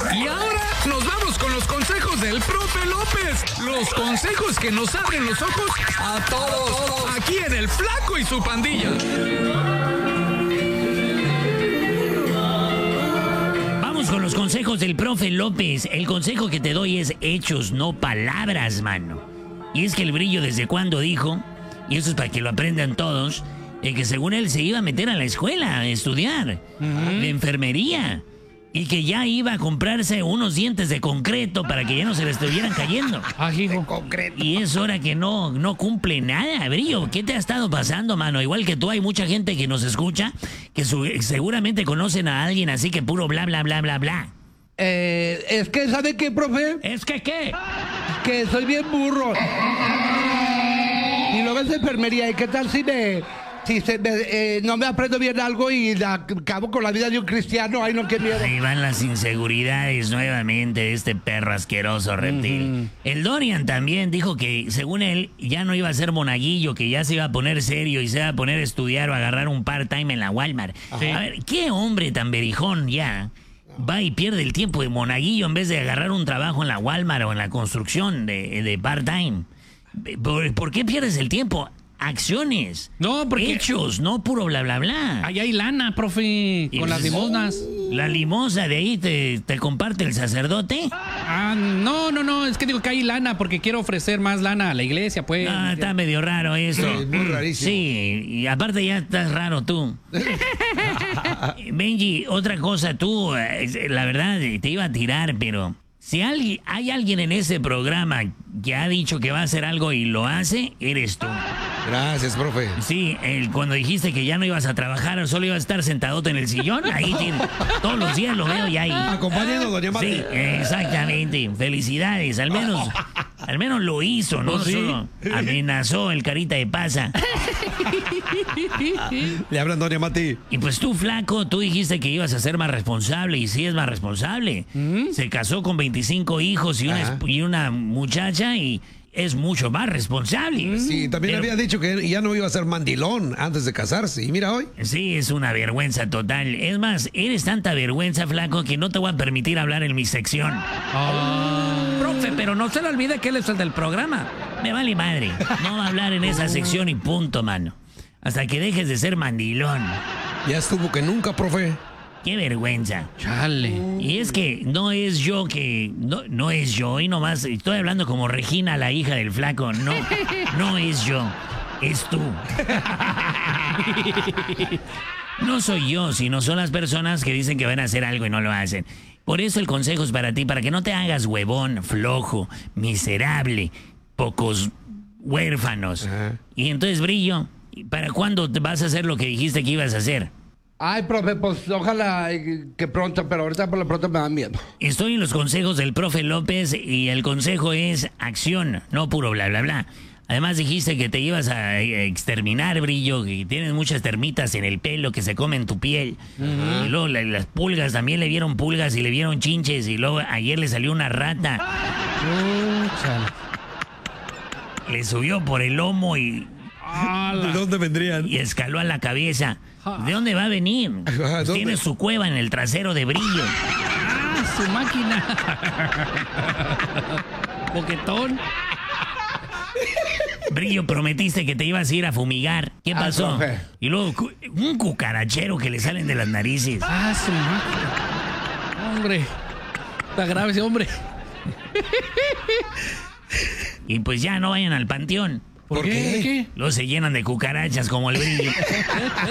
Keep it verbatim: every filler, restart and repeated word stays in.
Y ahora nos vamos con los consejos del profe López. Los consejos que nos abren los ojos a todos. Aquí en El Flaco y su pandilla. Vamos con los consejos del profe López. El consejo que te doy es hechos, no palabras, mano. Y es que el Brillo desde cuando dijo, y eso es para que lo aprendan todos, eh, que según él se iba a meter a la escuela a estudiar uh-huh. de enfermería. Y que ya iba a comprarse unos dientes de concreto para que ya no se le estuvieran cayendo. Ah, hijo. concreto. Y es hora que no, no cumple nada, Brillo. ¿Qué te ha estado pasando, mano? Igual que tú, hay mucha gente que nos escucha, que su, seguramente conocen a alguien así que puro bla, bla, bla, bla, bla. Eh, es que, ¿sabe qué, profe? ¿Es que qué? Que soy bien burro. Y luego es enfermería. ¿Y qué tal si me... Si se me, eh, no me aprendo bien algo y la, acabo con la vida de un cristiano? Ay, no, qué miedo. Ahí van las inseguridades nuevamente de este perro asqueroso reptil. Uh-huh. El Dorian también dijo que, según él, ya no iba a ser monaguillo, que ya se iba a poner serio y se iba a poner a estudiar o a agarrar un part-time en la Walmart. Sí. A ver, ¿qué hombre tan berijón ya va y pierde el tiempo de monaguillo en vez de agarrar un trabajo en la Walmart o en la construcción de, de part-time? ¿Por, ¿Por qué pierdes el tiempo? Acciones. No, porque... Hechos, no puro bla, bla, bla. Ahí hay lana, profe, con las limosnas. ¿La limosna de ahí te, te comparte el sacerdote? Ah, no, no, no, es que digo que hay lana porque quiero ofrecer más lana a la iglesia, pues. Ah, está medio raro eso. Sí, muy rarísimo. Sí, y aparte ya estás raro tú. Benji, otra cosa, tú, la verdad, te iba a tirar, pero... Si alguien, hay alguien en ese programa que ha dicho que va a hacer algo y lo hace, eres tú. Gracias, profe. Sí, el, cuando dijiste que ya no ibas a trabajar, solo ibas a estar sentadote en el sillón, ahí tiene. Todos los días lo veo ya ahí. Acompañando a doña Mati. Sí, exactamente. Felicidades. Al menos, al menos lo hizo, ¿no? ¿Sí? Solo amenazó el carita de pasa. Le hablan doña Mati. Y pues tú, flaco, tú dijiste que ibas a ser más responsable, y sí es más responsable. ¿Mm? Se casó con veinticinco hijos y una, y una muchacha y es mucho más responsable. Sí, también Pero, había dicho que ya no iba a ser mandilón antes de casarse. Y mira hoy. Sí, es una vergüenza total. Es más, eres tanta vergüenza, flaco, que no te voy a permitir hablar en mi sección. Oh. Profe, pero no se le olvide que él es el del programa. Me vale madre. No va a hablar en esa sección y punto, mano. Hasta que dejes de ser mandilón. Ya estuvo que nunca, profe. Qué vergüenza. Chale. Y es que no es yo que... No, no es yo. Y nomás estoy hablando como Regina, la hija del flaco. No, no es yo. Es tú. No soy yo, sino son las personas que dicen que van a hacer algo y no lo hacen. Por eso el consejo es para ti, para que no te hagas huevón, flojo, miserable, pocos huérfanos. Ajá. Y entonces, Brillo, ¿para cuándo vas a hacer lo que dijiste que ibas a hacer? Ay, profe, pues ojalá que pronto, pero ahorita por lo pronto me dan miedo. Estoy en los consejos del profe López y el consejo es acción, no puro bla, bla, bla. Además dijiste que te ibas a exterminar, Brillo, que tienes muchas termitas en el pelo que se comen tu piel. Uh-huh. Y luego la, las pulgas, también le vieron pulgas y le vieron chinches y luego ayer le salió una rata. Uh, le subió por el lomo y... ¿De dónde vendrían? Y escaló a la cabeza. ¿De dónde va a venir? Pues tiene su cueva en el trasero de Brillo. ¡Ah, su máquina! Boquetón. Brillo, prometiste que te ibas a ir a fumigar. ¿Qué pasó? Ah, y luego un cucarachero que le salen de las narices. ¡Ah, su máquina! Hombre, está grave ese hombre. Y pues ya no vayan al panteón. ¿Por, ¿Por qué? qué? Luego se llenan de cucarachas como el Brillo.